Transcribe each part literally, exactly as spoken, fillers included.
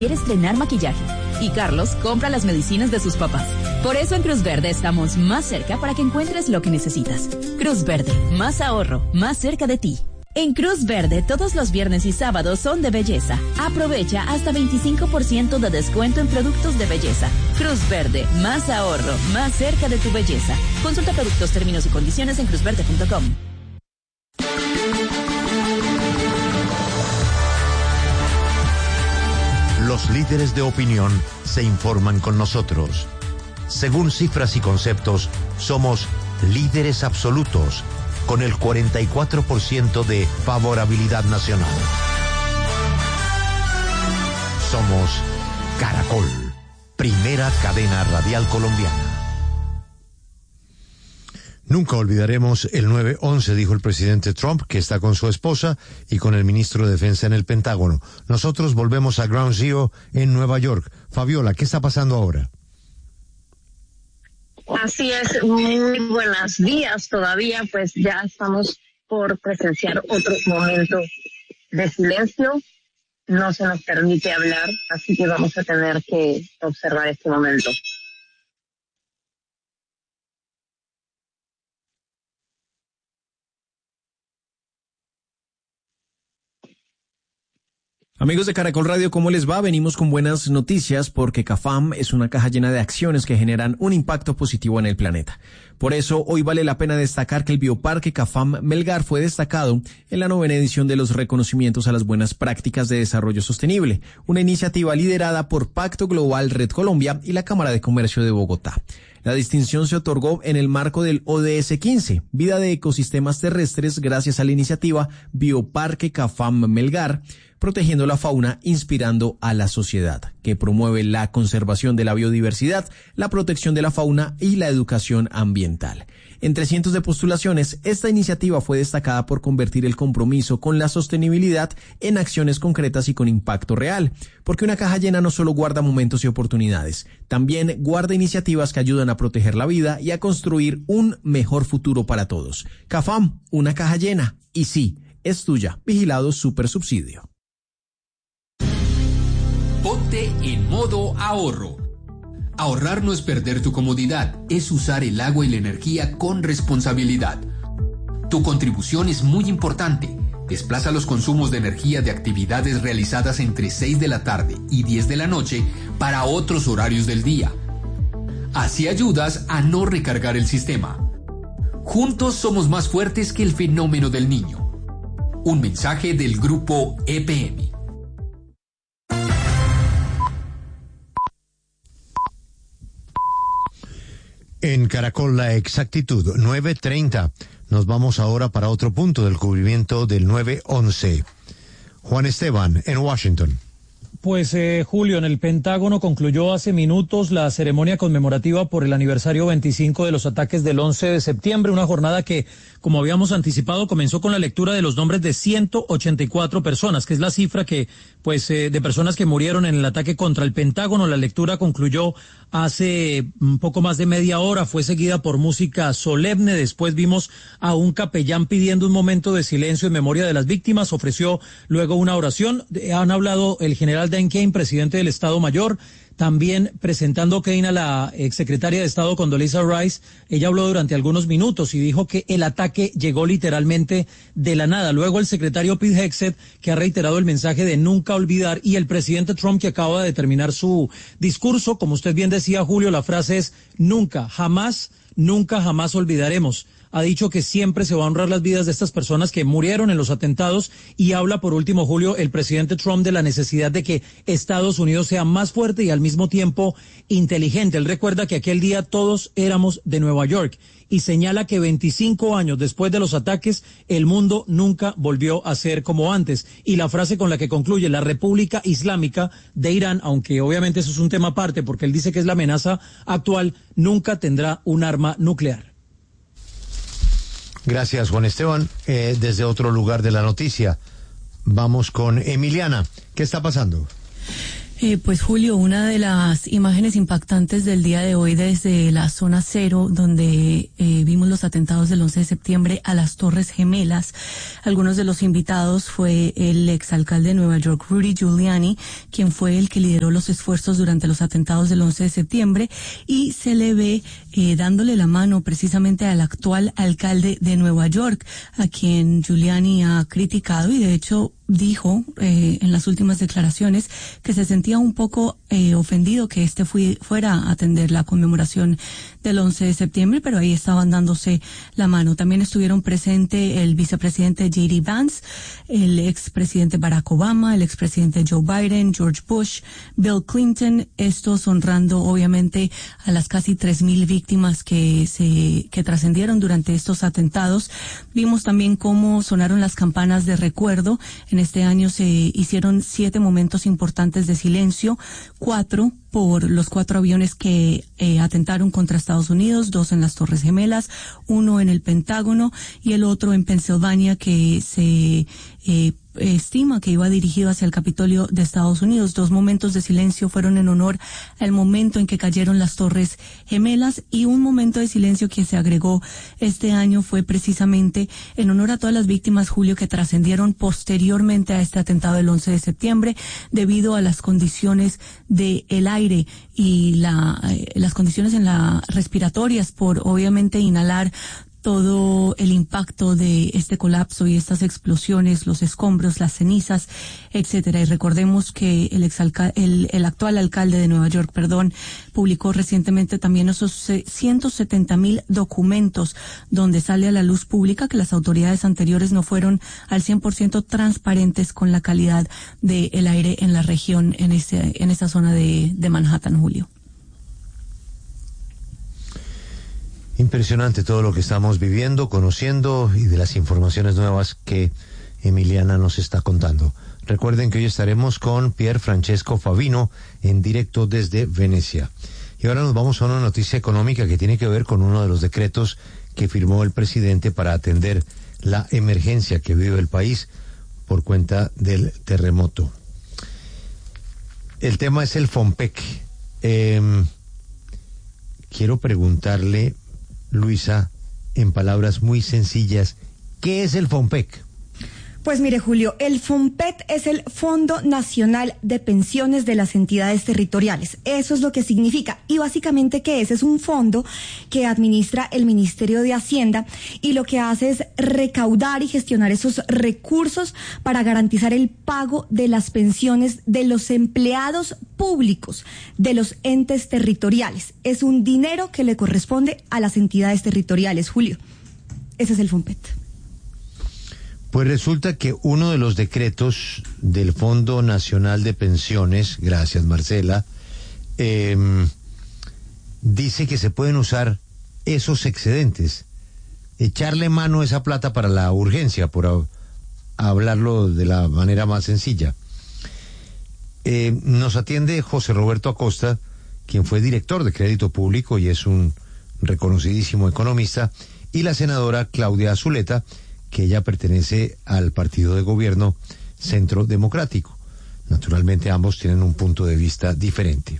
Quiere estrenar maquillaje y Carlos compra las medicinas de sus papás. Por eso en Cruz Verde estamos más cerca para que encuentres lo que necesitas. Cruz Verde, más ahorro, más cerca de ti. En Cruz Verde todos los viernes y sábados son de belleza. Aprovecha hasta veinticinco por ciento de descuento en productos de belleza. Cruz Verde, más ahorro, más cerca de tu belleza. Consulta productos, términos y condiciones en cruz verde punto com. Los líderes de opinión se informan con nosotros. Según cifras y conceptos, somos líderes absolutos, con el cuarenta y cuatro por ciento de favorabilidad nacional. Somos Caracol, primera cadena radial colombiana. Nunca olvidaremos el nueve once, dijo el presidente Trump, que está con su esposa y con el ministro de Defensa en el Pentágono. Nosotros volvemos a Ground Zero en Nueva York. Fabiola, ¿qué está pasando ahora? Así es, muy buenos días todavía, pues ya estamos por presenciar otro momento de silencio. No se nos permite hablar, así que vamos a tener que observar este momento. Amigos de Caracol Radio, ¿cómo les va? Venimos con buenas noticias porque CAFAM es una caja llena de acciones que generan un impacto positivo en el planeta. Por eso, hoy vale la pena destacar que el Bioparque CAFAM Melgar fue destacado en la novena edición de los reconocimientos a las buenas prácticas de desarrollo sostenible, una iniciativa liderada por Pacto Global Red Colombia y la Cámara de Comercio de Bogotá. La distinción se otorgó en el marco del O D S quince, Vida de Ecosistemas Terrestres, gracias a la iniciativa Bioparque CAFAM Melgar, protegiendo la fauna, inspirando a la sociedad, que promueve la conservación de la biodiversidad, la protección de la fauna y la educación ambiental. Entre cientos de postulaciones, esta iniciativa fue destacada por convertir el compromiso con la sostenibilidad en acciones concretas y con impacto real, porque una caja llena no solo guarda momentos y oportunidades, también guarda iniciativas que ayudan a proteger la vida y a construir un mejor futuro para todos. CAFAM, una caja llena, y sí, es tuya. Vigilado Supersubsidio. Ponte en modo ahorro. Ahorrar no es perder tu comodidad, es usar el agua y la energía con responsabilidad. Tu contribución es muy importante. Desplaza los consumos de energía de actividades realizadas entre seis de la tarde y diez de la noche para otros horarios del día. Así ayudas a no recargar el sistema. Juntos somos más fuertes que el fenómeno del niño. Un mensaje del grupo E P M. En Caracol la exactitud, nueve treinta. Nos vamos ahora para otro punto del cubrimiento del nueve once. Juan Esteban, en Washington. Pues eh, Julio, en el Pentágono concluyó hace minutos la ceremonia conmemorativa por el aniversario veinticinco de los ataques del once de septiembre, una jornada que, como habíamos anticipado, comenzó con la lectura de los nombres de ciento ochenta y cuatro personas, que es la cifra que, pues, eh, de personas que murieron en el ataque contra el Pentágono. La lectura concluyó hace un poco más de media hora, fue seguida por música solemne. Después vimos a un capellán pidiendo un momento de silencio en memoria de las víctimas, ofreció luego una oración. Han hablado el general Dan Kane, presidente del Estado Mayor, también presentando Kane a la exsecretaria de Estado Condoleezza Rice. Ella habló durante algunos minutos y dijo que el ataque llegó literalmente de la nada. Luego el secretario Pete Hegseth, que ha reiterado el mensaje de nunca olvidar, y el presidente Trump, que acaba de terminar su discurso. Como usted bien decía, Julio, la frase es nunca, jamás, nunca, jamás olvidaremos. Ha dicho que siempre se va a honrar las vidas de estas personas que murieron en los atentados, y habla, por último, Julio, el presidente Trump, de la necesidad de que Estados Unidos sea más fuerte y al mismo tiempo inteligente. Él recuerda que aquel día todos éramos de Nueva York y señala que veinticinco años después de los ataques, el mundo nunca volvió a ser como antes. Y la frase con la que concluye: la República Islámica de Irán, aunque obviamente eso es un tema aparte porque él dice que es la amenaza actual, nunca tendrá un arma nuclear. Gracias, Juan Esteban. Eh, desde otro lugar de la noticia, vamos con Emiliana. ¿Qué está pasando? Eh, pues Julio, una de las imágenes impactantes del día de hoy desde la zona cero, donde eh, vimos los atentados del once de septiembre a las Torres Gemelas. Algunos de los invitados fue el exalcalde de Nueva York, Rudy Giuliani, quien fue el que lideró los esfuerzos durante los atentados del once de septiembre, y se le ve eh, dándole la mano precisamente al actual alcalde de Nueva York, a quien Giuliani ha criticado y de hecho dijo eh, en las últimas declaraciones que se sentía un poco eh, ofendido que este fui, fuera a atender la conmemoración del once de septiembre, pero ahí estaban dándose la mano. También estuvieron presentes el vicepresidente J D Vance, el expresidente Barack Obama, el expresidente Joe Biden, George Bush, Bill Clinton, estos honrando obviamente a las casi tres mil víctimas que se que trascendieron durante estos atentados. Vimos también cómo sonaron las campanas de recuerdo. En este año se hicieron siete momentos importantes de silencio, cuatro por los cuatro aviones que eh, atentaron contra Estados Unidos, dos en las Torres Gemelas, uno en el Pentágono y el otro en Pensilvania, que se eh, estima que iba dirigido hacia el Capitolio de Estados Unidos. Dos momentos de silencio fueron en honor al momento en que cayeron las Torres Gemelas, y un momento de silencio que se agregó este año fue precisamente en honor a todas las víctimas, Julio, que trascendieron posteriormente a este atentado del once de septiembre debido a las condiciones del aire y la, eh, las condiciones en la respiratorias por obviamente inhalar todo el impacto de este colapso y estas explosiones, los escombros, las cenizas, etcétera. Y recordemos que el, exalca- el, el actual alcalde de Nueva York, perdón, publicó recientemente también esos ciento setenta mil documentos donde sale a la luz pública que las autoridades anteriores no fueron al cien por ciento transparentes con la calidad del aire en la región, en ese, en esa zona de, de Manhattan, Julio. Impresionante todo lo que estamos viviendo, conociendo, y de las informaciones nuevas que Emiliana nos está contando. Recuerden que hoy estaremos con Pier Francesco Favino en directo desde Venecia. Y ahora nos vamos a una noticia económica que tiene que ver con uno de los decretos que firmó el presidente para atender la emergencia que vive el país por cuenta del terremoto. El tema es el FOMPEC. Eh, quiero preguntarle, Luisa, en palabras muy sencillas, ¿qué es el FOMPEC? Pues mire, Julio, el FOMPET es el Fondo Nacional de Pensiones de las Entidades Territoriales. Eso es lo que significa. Y básicamente, ¿qué es? Es un fondo que administra el Ministerio de Hacienda y lo que hace es recaudar y gestionar esos recursos para garantizar el pago de las pensiones de los empleados públicos de los entes territoriales. Es un dinero que le corresponde a las entidades territoriales, Julio. Ese es el FOMPET. Pues resulta que uno de los decretos del Fondo Nacional de Pensiones, gracias Marcela, eh, dice que se pueden usar esos excedentes, echarle mano a esa plata para la urgencia, por a, a hablarlo de la manera más sencilla. Eh, nos atiende José Roberto Acosta, quien fue director de Crédito Público y es un reconocidísimo economista, y la senadora Claudia Zuleta, que ella pertenece al partido de gobierno Centro Democrático. Naturalmente ambos tienen un punto de vista diferente.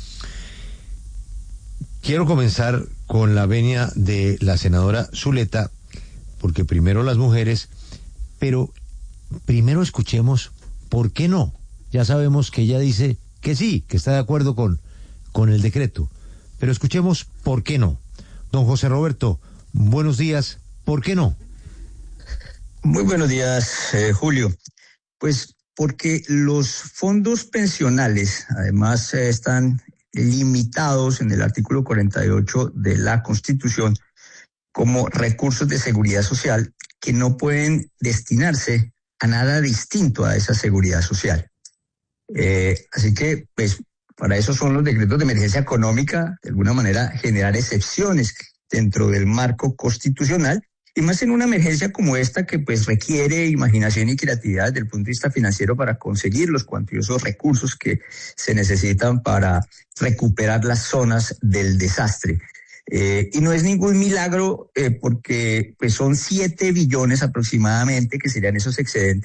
Quiero comenzar con la venia de la senadora Zuleta, porque primero las mujeres, pero primero escuchemos por qué no. Ya sabemos que ella dice que sí, que está de acuerdo con, con el decreto, pero escuchemos por qué no. Don José Roberto, buenos días, ¿por qué no? Muy buenos días, eh, Julio. Pues porque los fondos pensionales, además, eh, están limitados en el artículo cuarenta y ocho de la Constitución como recursos de seguridad social que no pueden destinarse a nada distinto a esa seguridad social. Eh, así que, pues, para eso son los decretos de emergencia económica, de alguna manera generar excepciones dentro del marco constitucional. Y más en una emergencia como esta que pues requiere imaginación y creatividad desde el punto de vista financiero para conseguir los cuantiosos recursos que se necesitan para recuperar las zonas del desastre. Eh, y no es ningún milagro eh, porque pues son siete billones aproximadamente que serían esos excedentes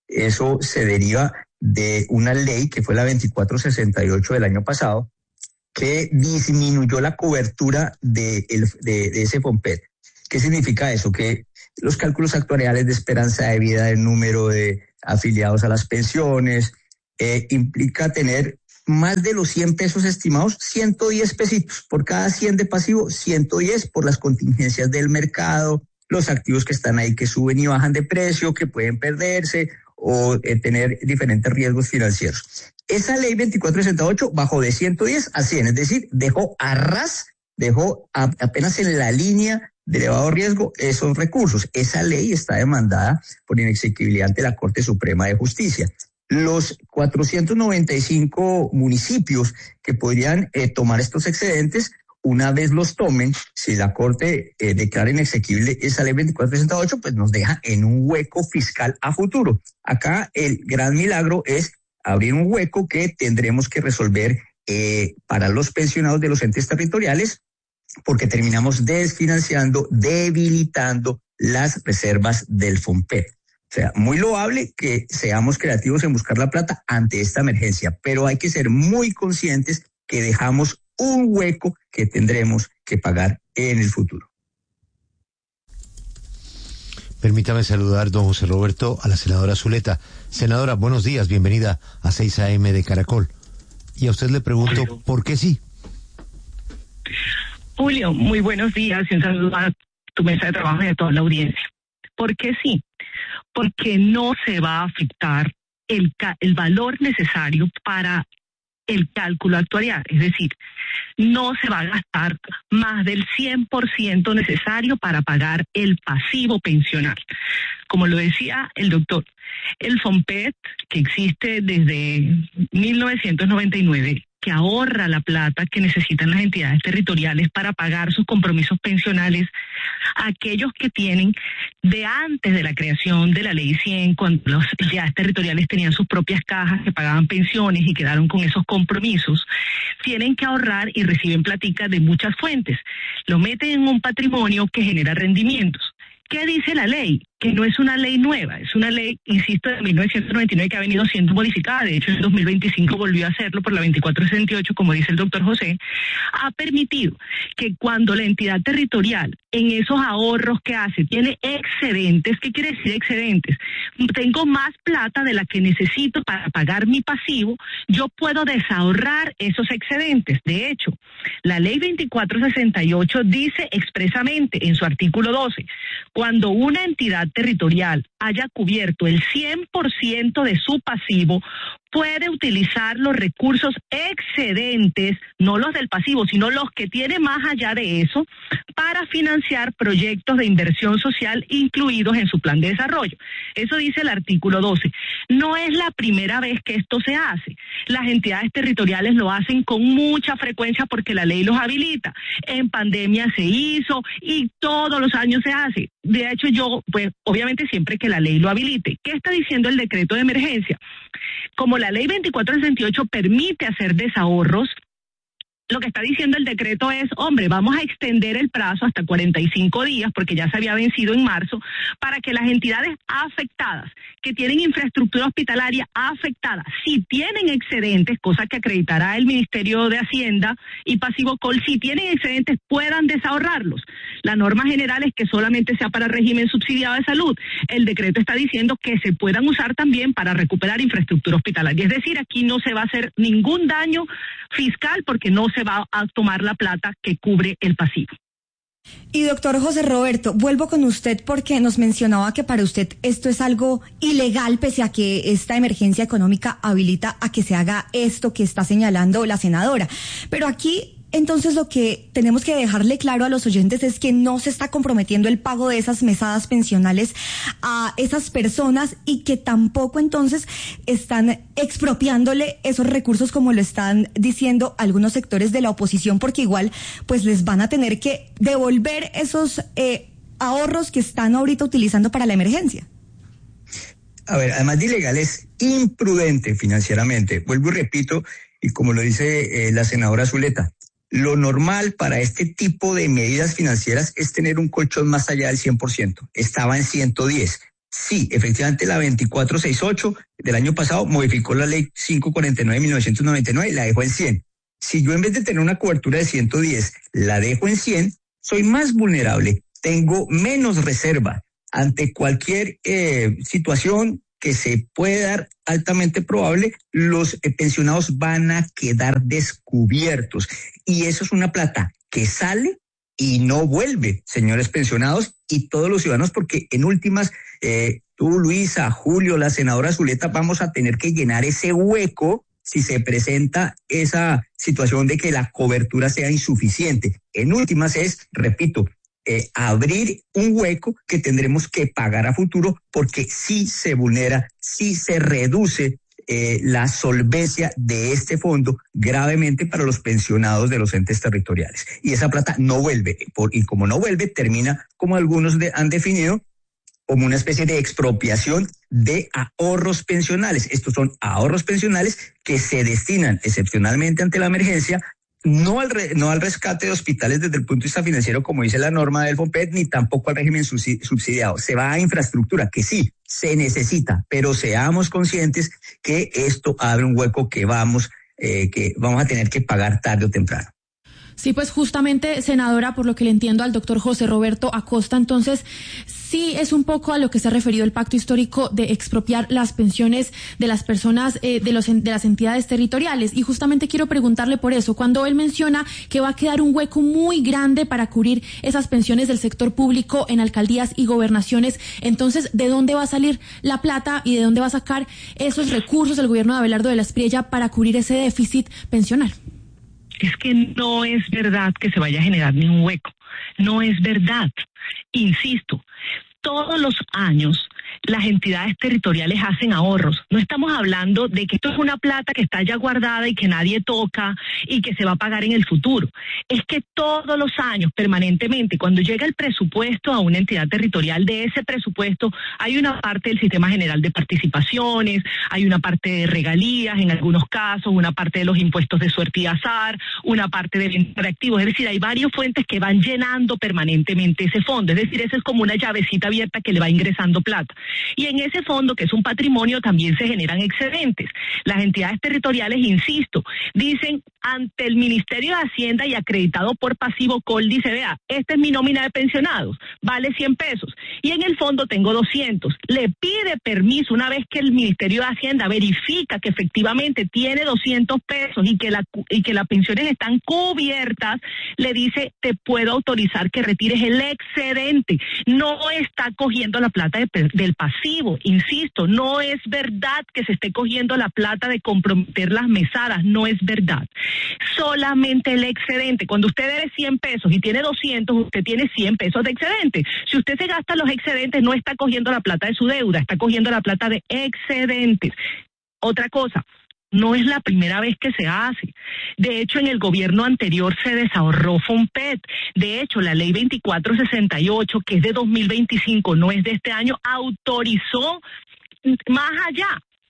Eso se deriva de una ley que fue la veinticuatro sesenta y ocho del año pasado, que disminuyó la cobertura de, el, de, de ese FOMPET. ¿Qué significa eso? Que los cálculos actuariales de esperanza de vida, del número de afiliados a las pensiones, eh, implica tener más de los cien pesos estimados, ciento diez pesitos. Por cada cien de pasivo, ciento diez por las contingencias del mercado, los activos que están ahí que suben y bajan de precio, que pueden perderse o eh, tener diferentes riesgos financieros. Esa ley veinticuatro sesenta y ocho bajó de ciento diez a cien, es decir, dejó a ras, dejó a, apenas en la línea de elevado riesgo esos recursos. Esa ley está demandada por inexequibilidad ante la Corte Suprema de Justicia. Los cuatrocientos noventa y cinco municipios que podrían eh, tomar estos excedentes, una vez los tomen, si la Corte eh, declara inexequible esa ley veinticuatro sesenta y ocho, pues nos deja en un hueco fiscal a futuro. Acá el gran milagro es abrir un hueco que tendremos que resolver eh, para los pensionados de los entes territoriales, porque terminamos desfinanciando, debilitando las reservas del FOMPET. O sea, muy loable que seamos creativos en buscar la plata ante esta emergencia, pero hay que ser muy conscientes que dejamos un hueco que tendremos que pagar en el futuro. Permítame saludar, don José Roberto, a la senadora Zuleta. Senadora, buenos días, bienvenida a seis A M de Caracol. Y a usted le pregunto, Julio, ¿por qué sí? Julio, muy buenos días y un saludo a tu mesa de trabajo y a toda la audiencia. ¿Por qué sí? Porque no se va a afectar el, el valor necesario para el cálculo actuarial, es decir, no se va a gastar más del cien por ciento necesario para pagar el pasivo pensional. Como lo decía el doctor, el FOMPET, que existe desde mil novecientos noventa y nueve, que ahorra la plata que necesitan las entidades territoriales para pagar sus compromisos pensionales, aquellos que tienen de antes de la creación de la ley cien, cuando las entidades territoriales tenían sus propias cajas que pagaban pensiones y quedaron con esos compromisos, tienen que ahorrar y reciben platica de muchas fuentes. Lo meten en un patrimonio que genera rendimientos. ¿Qué dice la ley? Que no es una ley nueva, es una ley, insisto, de mil novecientos noventa y nueve que ha venido siendo modificada. De hecho, en dos mil veinticinco volvió a hacerlo por la veinticuatro sesenta y ocho, como dice el doctor José. Ha permitido que cuando la entidad territorial en esos ahorros que hace tiene excedentes, ¿qué quiere decir excedentes? Tengo más plata de la que necesito para pagar mi pasivo, yo puedo desahorrar esos excedentes. De hecho, la ley veinticuatro sesenta y ocho dice expresamente en su artículo doce, cuando una entidad territorial haya cubierto el cien por ciento de su pasivo, puede utilizar los recursos excedentes, no los del pasivo, sino los que tiene más allá de eso, para financiar proyectos de inversión social incluidos en su plan de desarrollo. Eso dice el artículo doce. No es la primera vez que esto se hace. Las entidades territoriales lo hacen con mucha frecuencia porque la ley los habilita. En pandemia se hizo y todos los años se hace. De hecho, yo, pues, obviamente siempre que la ley lo habilite. ¿Qué está diciendo el decreto de emergencia? Como la ley veinticuatro sesenta y ocho permite hacer desahorros, lo que está diciendo el decreto es, hombre, vamos a extender el plazo hasta cuarenta y cinco días, porque ya se había vencido en marzo, para que las entidades afectadas, que tienen infraestructura hospitalaria afectada, si tienen excedentes, cosa que acreditará el Ministerio de Hacienda y Pasivocol, si tienen excedentes puedan desahorrarlos. La norma general es que solamente sea para régimen subsidiado de salud. El decreto está diciendo que se puedan usar también para recuperar infraestructura hospitalaria. Es decir, aquí no se va a hacer ningún daño fiscal porque no se va a tomar la plata que cubre el pasivo. Y doctor José Roberto, vuelvo con usted porque nos mencionaba que para usted esto es algo ilegal, pese a que esta emergencia económica habilita a que se haga esto que está señalando la senadora. Pero aquí, entonces, lo que tenemos que dejarle claro a los oyentes es que no se está comprometiendo el pago de esas mesadas pensionales a esas personas y que tampoco entonces están expropiándole esos recursos como lo están diciendo algunos sectores de la oposición, porque igual pues les van a tener que devolver esos eh, ahorros que están ahorita utilizando para la emergencia. A ver, además de ilegal, es imprudente financieramente. Vuelvo y repito, y como lo dice eh, la senadora Zuleta, lo normal para este tipo de medidas financieras es tener un colchón más allá del cien por ciento. Estaba en ciento diez. Sí, efectivamente la veinticuatro sesenta y ocho del año pasado modificó la ley quinientos cuarenta y nueve de mil novecientos noventa y nueve y la dejó en cien. Si yo en vez de tener una cobertura de ciento diez la dejo en cien, soy más vulnerable, tengo menos reserva ante cualquier eh, situación que se puede dar altamente probable. Los eh, pensionados van a quedar descubiertos y eso es una plata que sale y no vuelve, señores pensionados y todos los ciudadanos, porque en últimas, eh, tú, Luisa, Julio, la senadora Zuleta, vamos a tener que llenar ese hueco si se presenta esa situación de que la cobertura sea insuficiente. En últimas es, repito, eh, abrir un hueco que tendremos que pagar a futuro, porque sí se vulnera, sí se reduce Eh, la solvencia de este fondo gravemente para los pensionados de los entes territoriales. Y esa plata no vuelve, por, y como no vuelve, termina, como algunos de, han definido, como una especie de expropiación de ahorros pensionales. Estos son ahorros pensionales que se destinan excepcionalmente ante la emergencia, no al, re, no al rescate de hospitales desde el punto de vista financiero, como dice la norma del FOMPET, ni tampoco al régimen subsidiado. Se va a infraestructura, que sí, se necesita, pero seamos conscientes que esto abre un hueco que vamos, eh, que vamos a tener que pagar tarde o temprano. Sí, pues justamente, senadora, por lo que le entiendo al doctor José Roberto Acosta, entonces sí es un poco a lo que se ha referido el pacto histórico de expropiar las pensiones de las personas, eh, de, los, de las entidades territoriales. Y justamente quiero preguntarle por eso, cuando él menciona que va a quedar un hueco muy grande para cubrir esas pensiones del sector público en alcaldías y gobernaciones, entonces, ¿de dónde va a salir la plata y de dónde va a sacar esos recursos el gobierno de Abelardo de la Espriella para cubrir ese déficit pensional? Es que no es verdad que se vaya a generar ni un hueco. No es verdad. Insisto, todos los años las entidades territoriales hacen ahorros. No estamos hablando de que esto es una plata que está ya guardada y que nadie toca y que se va a pagar en el futuro. Es que todos los años, permanentemente, cuando llega el presupuesto a una entidad territorial, de ese presupuesto hay una parte del Sistema General de Participaciones, hay una parte de regalías en algunos casos, una parte de los impuestos de suerte y azar, una parte de venta de activos. Es decir, hay varias fuentes que van llenando permanentemente ese fondo. Es decir, eso es como una llavecita abierta que le va ingresando plata. Y en ese fondo, que es un patrimonio, también se generan excedentes. Las entidades territoriales, insisto, dicen ante el Ministerio de Hacienda y acreditado por Pasivo Col, dice, vea, esta es mi nómina de pensionados, vale cien pesos, y en el fondo tengo doscientos. Le pide permiso una vez que el Ministerio de Hacienda verifica que efectivamente tiene doscientos pesos y que, la, y que las pensiones están cubiertas, le dice, te puedo autorizar que retires el excedente. No está cogiendo la plata de, del pasivo, insisto, no es verdad que se esté cogiendo la plata de comprometer las mesadas, no es verdad. Solamente el excedente. Cuando usted debe cien pesos y tiene doscientos, usted tiene cien pesos de excedente. Si usted se gasta los excedentes, no está cogiendo la plata de su deuda, está cogiendo la plata de excedentes. Otra cosa, no es la primera vez que se hace. De hecho, en el gobierno anterior se desahorró FOMPET. De hecho, la ley veinticuatro sesenta y ocho, que es de dos mil veinticinco, no es de este año, autorizó más allá.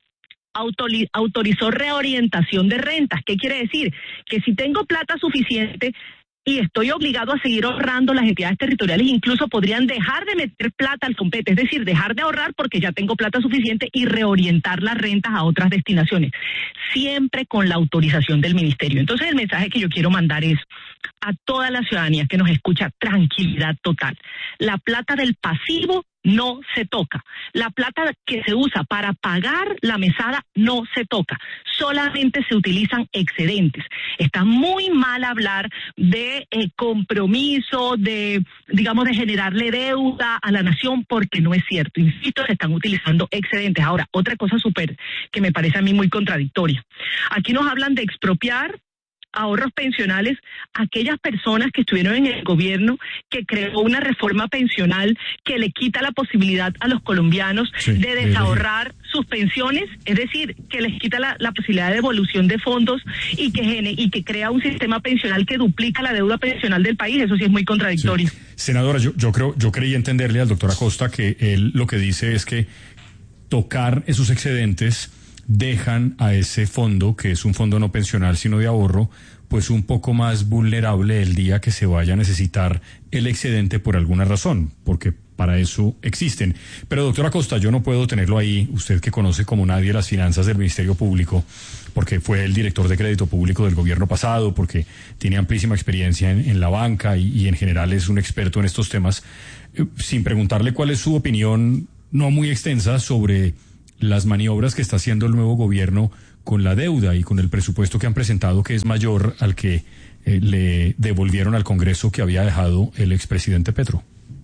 Autorizó reorientación de rentas. ¿Qué quiere decir? Que si tengo plata suficiente y estoy obligado a seguir ahorrando, las entidades territoriales incluso podrían dejar de meter plata al FOMPET, es decir, dejar de ahorrar porque ya tengo plata suficiente y reorientar las rentas a otras destinaciones, siempre con la autorización del ministerio. Entonces el mensaje que yo quiero mandar es a toda la ciudadanía que nos escucha, tranquilidad total. La plata del pasivo no se toca. La plata que se usa para pagar la mesada no se toca. Solamente se utilizan excedentes. Está muy mal hablar de eh, compromiso, de, digamos, de generarle deuda a la nación, porque no es cierto. Insisto, se están utilizando excedentes. Ahora, otra cosa súper que me parece a mí muy contradictoria. Aquí nos hablan de expropiar ahorros pensionales a aquellas personas que estuvieron en el gobierno que creó una reforma pensional que le quita la posibilidad a los colombianos sí, de desahorrar eh, sus pensiones, es decir, que les quita la, la posibilidad de devolución de fondos y que gene, y que crea un sistema pensional que duplica la deuda pensional del país. Eso sí es muy contradictorio. Sí. Senadora, yo, yo creo, yo creí entenderle al doctor Acosta que él lo que dice es que tocar esos excedentes dejan a ese fondo, que es un fondo no pensional sino de ahorro, pues un poco más vulnerable el día que se vaya a necesitar el excedente por alguna razón, porque para eso existen. Pero doctora Acosta, yo no puedo tenerlo ahí, usted que conoce como nadie las finanzas del Ministerio Público, porque fue el director de crédito público del gobierno pasado, porque tiene amplísima experiencia en, en la banca y, y en general es un experto en estos temas, eh, sin preguntarle cuál es su opinión no muy extensa sobre las maniobras que está haciendo el nuevo gobierno con la deuda y con el presupuesto que han presentado, que es mayor al que eh, le devolvieron al Congreso que había dejado el expresidente Petro.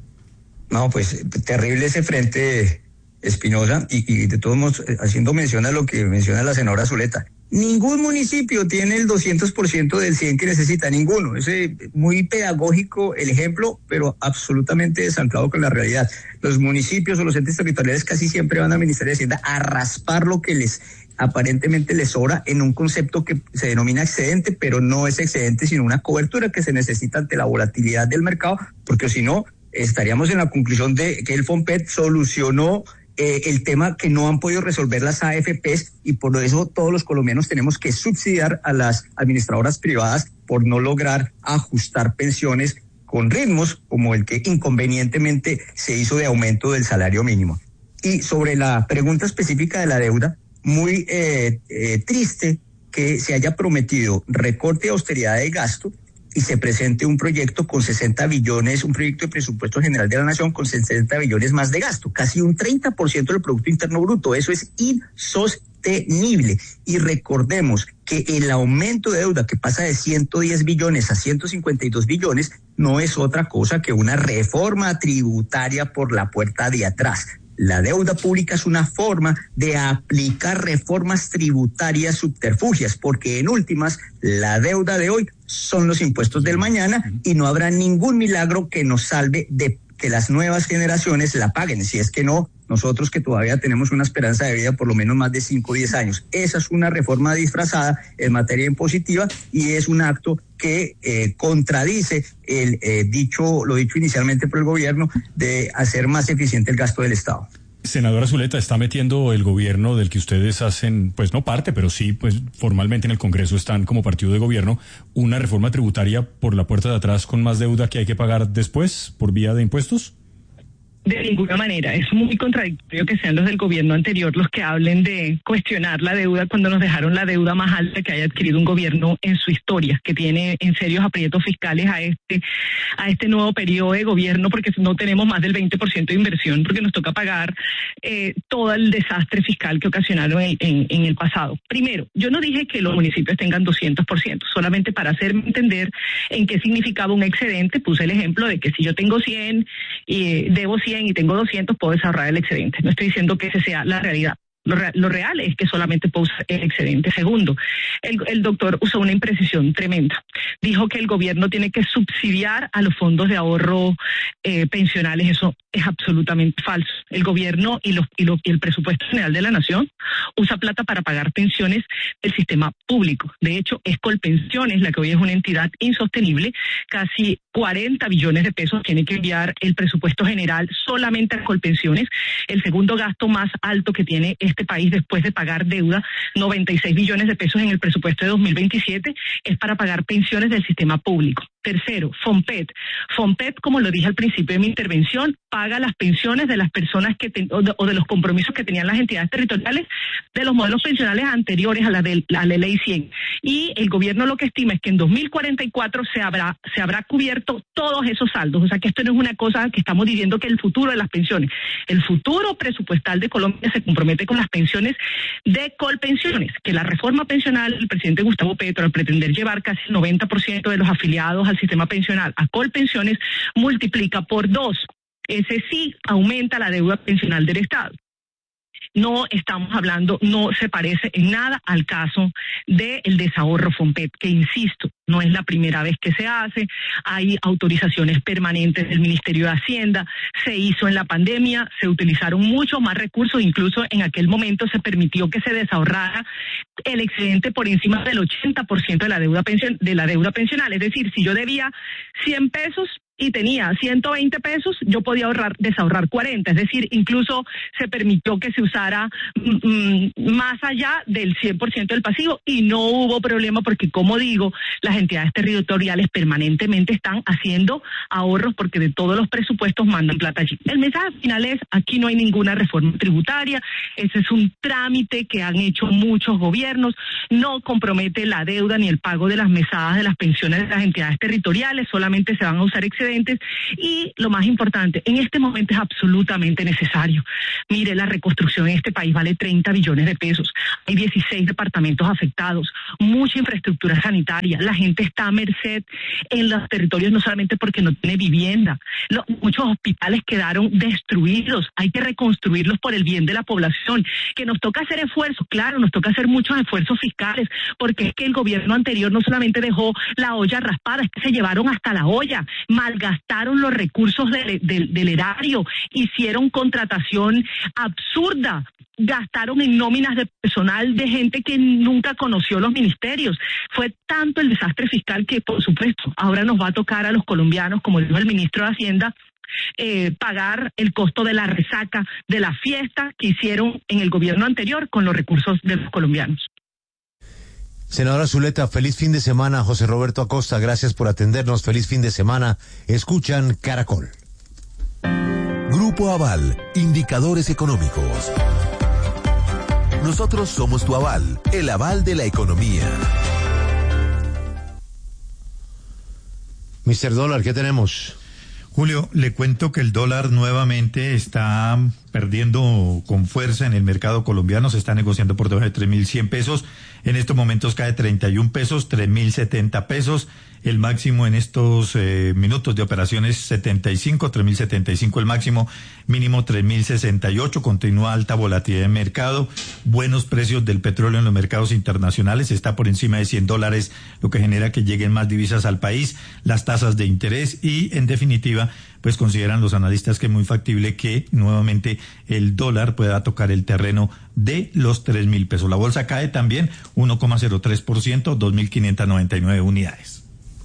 No, pues terrible ese frente, Espinosa, y, y de todos modos, haciendo mención a lo que menciona la senadora Zuleta, ningún municipio tiene el doscientos por ciento del cien que necesita, ninguno. Es muy pedagógico el ejemplo, pero absolutamente desanclado con la realidad. Los municipios o los entes territoriales casi siempre van al Ministerio de Hacienda a raspar lo que les aparentemente les sobra en un concepto que se denomina excedente, pero no es excedente, sino una cobertura que se necesita ante la volatilidad del mercado, porque si no, estaríamos en la conclusión de que el FOMPET solucionó eh, el tema que no han podido resolver las A F Pes, y por eso todos los colombianos tenemos que subsidiar a las administradoras privadas por no lograr ajustar pensiones con ritmos como el que inconvenientemente se hizo de aumento del salario mínimo. Y sobre la pregunta específica de la deuda, muy eh, eh, triste que se haya prometido recorte y austeridad de gasto y se presente un proyecto con sesenta billones, un proyecto de presupuesto general de la nación con sesenta billones más de gasto, casi un treinta por ciento del Producto Interno Bruto. Eso es insostenible. Y recordemos que el aumento de deuda que pasa de ciento diez billones a ciento cincuenta y dos billones no es otra cosa que una reforma tributaria por la puerta de atrás. La deuda pública es una forma de aplicar reformas tributarias subterfugias, porque en últimas, la deuda de hoy son los impuestos del mañana y no habrá ningún milagro que nos salve de que las nuevas generaciones la paguen. Si es que no, nosotros que todavía tenemos una esperanza de vida por lo menos más de cinco o diez años. Esa es una reforma disfrazada en materia impositiva y es un acto que eh, contradice el eh, dicho, lo dicho inicialmente por el gobierno de hacer más eficiente el gasto del Estado. Senadora Zuleta, ¿está metiendo el gobierno del que ustedes hacen, pues no parte, pero sí, pues formalmente en el Congreso están como partido de gobierno, una reforma tributaria por la puerta de atrás con más deuda que hay que pagar después por vía de impuestos? De ninguna manera. Es muy contradictorio que sean los del gobierno anterior los que hablen de cuestionar la deuda cuando nos dejaron la deuda más alta que haya adquirido un gobierno en su historia, que tiene en serios aprietos fiscales a este a este nuevo periodo de gobierno, porque no tenemos más del veinte por ciento de inversión, porque nos toca pagar eh, todo el desastre fiscal que ocasionaron en, en, en el pasado. Primero, yo no dije que los municipios tengan doscientos por ciento, solamente para hacerme entender en qué significaba un excedente, puse el ejemplo de que si yo tengo cien y eh, debo cien y tengo doscientos, puedo desahorrar el excedente. No estoy diciendo que ese sea la realidad. Lo, re, lo real es que solamente puedo usar el excedente. Segundo, el, el doctor usó una imprecisión tremenda. Dijo que el gobierno tiene que subsidiar a los fondos de ahorro eh, pensionales. Eso es absolutamente falso. El gobierno y, los, y, lo, y el presupuesto general de la nación usa plata para pagar pensiones del sistema público. De hecho, es Colpensiones, la que hoy es una entidad insostenible. Casi cuarenta billones de pesos tiene que enviar el presupuesto general solamente a Colpensiones, el segundo gasto más alto que tiene este país después de pagar deuda, noventa y seis billones de pesos en el presupuesto de dos mil veintisiete, es para pagar pensiones del sistema público. Tercero, FOMPET. FOMPET, como lo dije al principio de mi intervención, paga las pensiones de las personas que ten, o, de, o de los compromisos que tenían las entidades territoriales de los modelos pensionales anteriores a la de la ley cien. Y el gobierno lo que estima es que en dos mil cuarenta y cuatro se habrá se habrá cubierto todos esos saldos. O sea que esto no es una cosa que estamos diciendo que el futuro de las pensiones. El futuro presupuestal de Colombia se compromete con las pensiones de Colpensiones, que la reforma pensional del presidente Gustavo Petro, al pretender llevar casi el noventa por ciento de los afiliados al sistema pensional a Colpensiones, multiplica por dos. Ese sí aumenta la deuda pensional del Estado. No estamos hablando, no se parece en nada al caso del desahorro FOMPET, que insisto, no es la primera vez que se hace, hay autorizaciones permanentes del Ministerio de Hacienda, se hizo en la pandemia, se utilizaron muchos más recursos, incluso en aquel momento se permitió que se desahorrara el excedente por encima del ochenta por ciento de la deuda pension, de la deuda pensional, es decir, si yo debía cien pesos, y tenía ciento veinte pesos, yo podía ahorrar, desahorrar cuarenta, es decir, incluso se permitió que se usara mm, más allá del cien por ciento del pasivo y no hubo problema porque, como digo, las entidades territoriales permanentemente están haciendo ahorros porque de todos los presupuestos mandan plata allí. El mensaje final es, aquí no hay ninguna reforma tributaria, ese es un trámite que han hecho muchos gobiernos, no compromete la deuda ni el pago de las mesadas de las pensiones de las entidades territoriales, solamente se van a usar excedentes y lo más importante, en este momento es absolutamente necesario. Mire, la reconstrucción en este país vale treinta billones de pesos, hay dieciséis departamentos afectados, mucha infraestructura sanitaria, la gente está a merced en los territorios no solamente porque no tiene vivienda, lo, muchos hospitales quedaron destruidos, hay que reconstruirlos por el bien de la población, que nos toca hacer esfuerzos, claro, nos toca hacer muchos esfuerzos fiscales, porque es que el gobierno anterior no solamente dejó la olla raspada, es que se llevaron hasta la olla, malgastaron los recursos del, del, del erario, hicieron contratación absurda, gastaron en nóminas de personal de gente que nunca conoció los ministerios. Fue tanto el desastre fiscal que, por supuesto, ahora nos va a tocar a los colombianos, como dijo el ministro de Hacienda, eh, pagar el costo de la resaca de la fiesta que hicieron en el gobierno anterior con los recursos de los colombianos. Senadora Zuleta, feliz fin de semana. José Roberto Acosta, gracias por atendernos. Feliz fin de semana. Escuchan Caracol. Grupo Aval, indicadores económicos. Nosotros somos tu aval, el aval de la economía. mister Dólar, ¿qué tenemos? Julio, le cuento que el dólar nuevamente está perdiendo con fuerza en el mercado colombiano, se está negociando por debajo de tres mil cien pesos, en estos momentos cae treinta y un pesos, tres mil setenta pesos, el máximo en estos eh, minutos de operaciones setenta y cinco, tres mil setenta y cinco el máximo, mínimo tres mil sesenta y ocho, continúa alta volatilidad de mercado, buenos precios del petróleo en los mercados internacionales, está por encima de cien dólares, lo que genera que lleguen más divisas al país, las tasas de interés y, en definitiva, pues consideran los analistas que es muy factible que nuevamente el dólar pueda tocar el terreno de los tres mil pesos. La bolsa cae también uno coma cero tres por ciento, dos mil quinientas noventa y nueve unidades.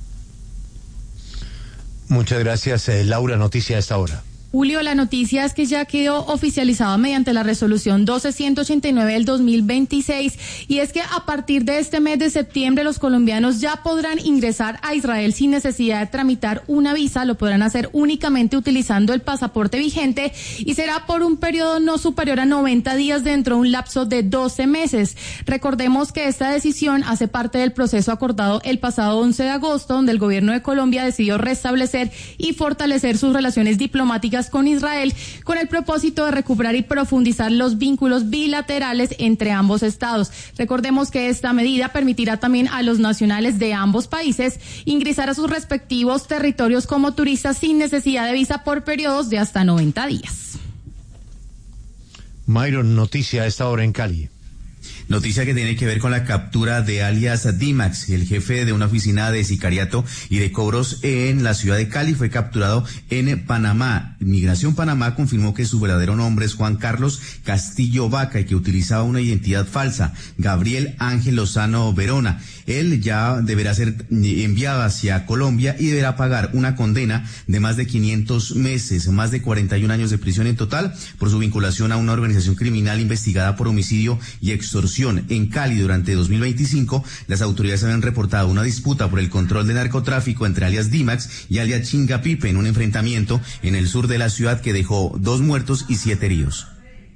Muchas gracias, eh, Laura. Noticia a esta hora. Julio, la noticia es que ya quedó oficializada mediante la resolución doce ciento ochenta y nueve del dos mil veintiséis y es que a partir de este mes de septiembre los colombianos ya podrán ingresar a Israel sin necesidad de tramitar una visa, lo podrán hacer únicamente utilizando el pasaporte vigente y será por un periodo no superior a noventa días dentro de un lapso de doce meses. Recordemos que esta decisión hace parte del proceso acordado el pasado once de agosto, donde el gobierno de Colombia decidió restablecer y fortalecer sus relaciones diplomáticas con Israel con el propósito de recuperar y profundizar los vínculos bilaterales entre ambos estados. Recordemos que esta medida permitirá también a los nacionales de ambos países ingresar a sus respectivos territorios como turistas sin necesidad de visa por periodos de hasta noventa días. Myron, noticia a esta hora en Cali. Noticia que tiene que ver con la captura de alias Dimax, el jefe de una oficina de sicariato y de cobros en la ciudad de Cali, fue capturado en Panamá. Migración Panamá confirmó que su verdadero nombre es Juan Carlos Castillo Vaca y que utilizaba una identidad falsa, Gabriel Ángel Lozano Verona. Él ya deberá ser enviado hacia Colombia y deberá pagar una condena de más de quinientos meses, más de cuarenta y un años de prisión en total por su vinculación a una organización criminal investigada por homicidio y extorsión. En Cali, durante dos mil veinticinco, las autoridades habían reportado una disputa por el control de narcotráfico entre alias Dimax y alias Chingapipe en un enfrentamiento en el sur de la ciudad que dejó dos muertos y siete heridos.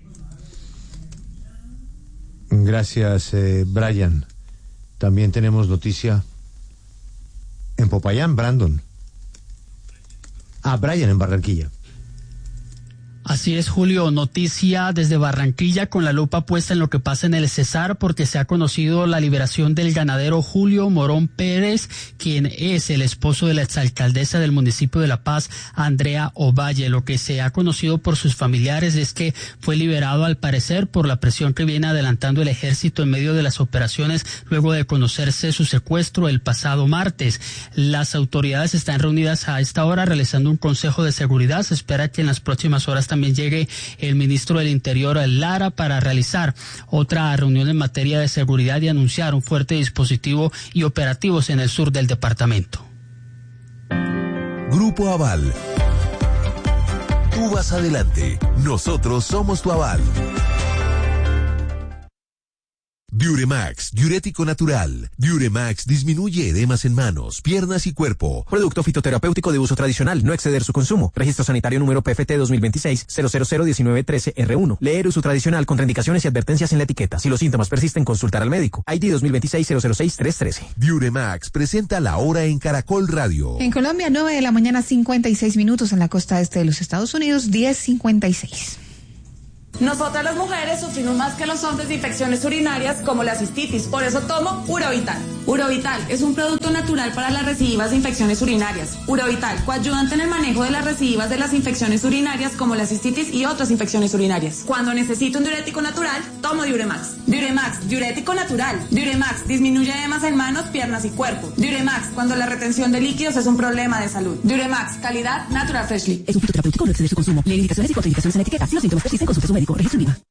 Gracias, eh, Brian. También tenemos noticia en Popayán, Brandon. Ah, Brian en Barranquilla. Así es, Julio, noticia desde Barranquilla con la lupa puesta en lo que pasa en el Cesar porque se ha conocido la liberación del ganadero Julio Morón Pérez, quien es el esposo de la exalcaldesa del municipio de La Paz, Andrea Ovalle. Lo que se ha conocido por sus familiares es que fue liberado al parecer por la presión que viene adelantando el ejército en medio de las operaciones luego de conocerse su secuestro el pasado martes. Las autoridades están reunidas a esta hora realizando un consejo de seguridad. Se espera que en las próximas horas también llegue el ministro del Interior, Lara, para realizar otra reunión en materia de seguridad y anunciar un fuerte dispositivo y operativos en el sur del departamento. Grupo Grupo Aval. Tú vas adelante, nosotros somos tu aval. Diuremax, diurético natural. Diuremax disminuye edemas en manos, piernas y cuerpo. Producto fitoterapéutico de uso tradicional, no exceder su consumo. Registro sanitario número P F T dos mil veintiséis cero cero cero diecinueve trece R uno. Leer uso tradicional, contraindicaciones y advertencias en la etiqueta. Si los síntomas persisten, consultar al médico. I D dos mil veintiséis cero cero seis tres trece. Diuremax presenta la hora en Caracol Radio. En Colombia, nueve de la mañana, cincuenta y seis minutos. En la costa este de los Estados Unidos, diez cincuenta y seis. Nosotras las mujeres sufrimos más que los hombres de infecciones urinarias como la cistitis, por eso tomo Urovital. Urovital es un producto natural para las recidivas de infecciones urinarias. Urovital, coayudante en el manejo de las recidivas de las infecciones urinarias como la cistitis y otras infecciones urinarias. Cuando necesito un diurético natural, tomo Diuremax. Diuremax, diurético natural. Diuremax, disminuye edemas en manos, piernas y cuerpo. Diuremax, cuando la retención de líquidos es un problema de salud. Diuremax, calidad Natural Freshly. Es un fitoterapéutico, no exceder su consumo. Lee indicaciones y contraindicaciones en la etiqueta. Si los síntomas persisten, consulte a su médico. Registro IVA.